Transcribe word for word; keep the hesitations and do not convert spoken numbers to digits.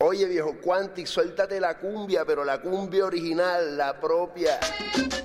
Oye, viejo Quantic, suéltate la cumbia, pero la cumbia original, la propia.